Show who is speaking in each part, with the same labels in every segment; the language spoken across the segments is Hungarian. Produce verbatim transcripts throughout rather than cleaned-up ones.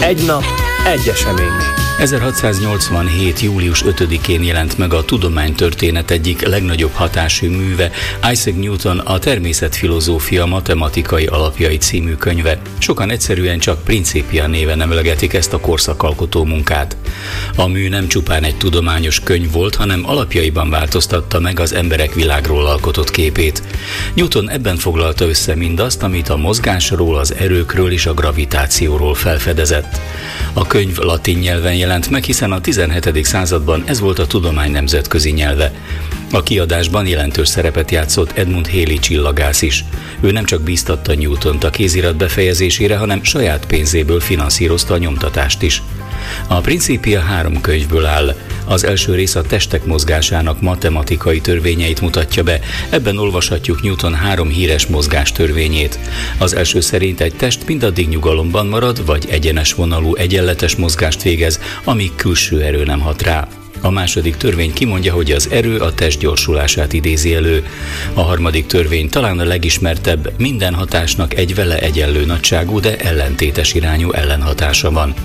Speaker 1: Egy nap, egy esemény.
Speaker 2: ezerhatszáznyolcvanhét. július ötödikén jelent meg a tudománytörténet egyik legnagyobb hatású műve, Isaac Newton a Természetfilozófia matematikai alapjai című könyve. Sokan egyszerűen csak Principia néven emlegetik ezt a korszakalkotó munkát. A mű nem csupán egy tudományos könyv volt, hanem alapjaiban változtatta meg az emberek világról alkotott képét. Newton ebben foglalta össze mindazt, amit a mozgásról, az erőkről és a gravitációról felfedezett. A könyv latin nyelven jelent meg, hiszen a tizenhetedik században ez volt a tudomány nemzetközi nyelve. A kiadásban jelentős szerepet játszott Edmund Halley csillagász is. Ő nem csak bíztatta Newtont a kézirat befejezésére, hanem saját pénzéből finanszírozta a nyomtatást is. A Principia három könyvből áll. Az első rész a testek mozgásának matematikai törvényeit mutatja be. Ebben olvashatjuk Newton három híres mozgástörvényét. Az első szerint egy test mindaddig nyugalomban marad, vagy egyenes vonalú egyenletes mozgást végez, amíg külső erő nem hat rá. A második törvény kimondja, hogy az erő a test gyorsulását idézi elő. A harmadik törvény talán a legismertebb, minden hatásnak egy vele egyenlő nagyságú, de ellentétes irányú ellenhatása van.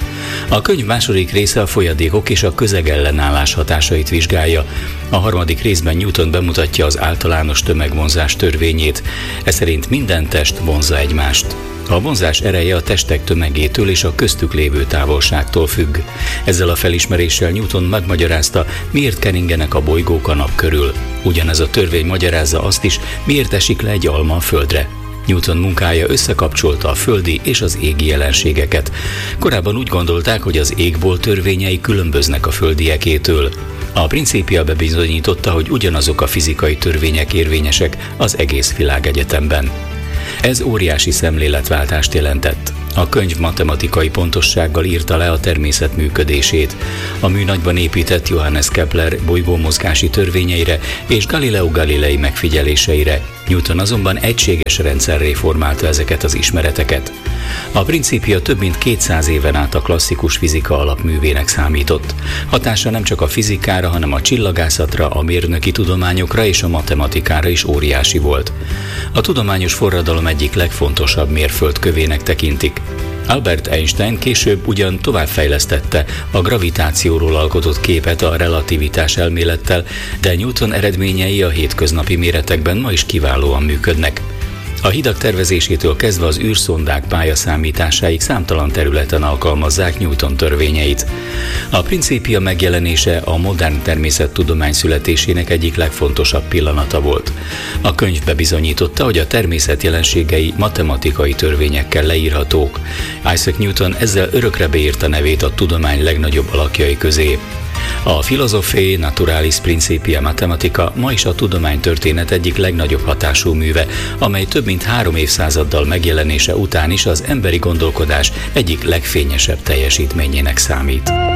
Speaker 2: A könyv második része a folyadékok és a közegellenállás hatásait vizsgálja. A harmadik részben Newton bemutatja az általános tömegvonzás törvényét. Ez szerint minden test vonzza egymást. A vonzás ereje a testek tömegétől és a köztük lévő távolságtól függ. Ezzel a felismeréssel Newton megmagyarázta, miért keringenek a bolygók a nap körül. Ugyanez a törvény magyarázza azt is, miért esik le egy alma a földre. Newton munkája összekapcsolta a földi és az égi jelenségeket. Korábban úgy gondolták, hogy az égbolt törvényei különböznek a földiekétől. A Principia bebizonyította, hogy ugyanazok a fizikai törvények érvényesek az egész világegyetemben. Ez óriási szemléletváltást jelentett. A könyv matematikai pontossággal írta le a természet működését. A mű nagyban épített Johannes Kepler bolygómozgási törvényeire és Galileo Galilei megfigyeléseire. Newton azonban egységes rendszerré formálta ezeket az ismereteket. A Principia több mint kétszáz éven át a klasszikus fizika alapművének számított. Hatása nem csak a fizikára, hanem a csillagászatra, a mérnöki tudományokra és a matematikára is óriási volt. A tudományos forradalom egyik legfontosabb mérföldkövének tekintik. Albert Einstein később ugyan továbbfejlesztette a gravitációról alkotott képet a relativitás elmélettel, de Newton eredményei a hétköznapi méretekben ma is kiválóan működnek. A hidak tervezésétől kezdve az űrszondák pályaszámításáig számtalan területen alkalmazzák Newton törvényeit. A Principia megjelenése a modern természettudomány születésének egyik legfontosabb pillanata volt. A könyv bebizonyította, hogy a természet jelenségei matematikai törvényekkel leírhatók. Isaac Newton ezzel örökre beírta nevét a tudomány legnagyobb alakjai közé. A Philosophiae Naturalis Principia Mathematica ma is a tudománytörténet egyik legnagyobb hatású műve, amely több mint három évszázaddal megjelenése után is az emberi gondolkodás egyik legfényesebb teljesítményének számít.